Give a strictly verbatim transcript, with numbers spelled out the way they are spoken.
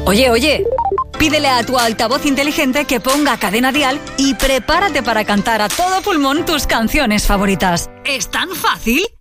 Oye, oye, pídele a tu altavoz inteligente que ponga Cadena Dial y prepárate para cantar a todo pulmón tus canciones favoritas. ¿Es tan fácil?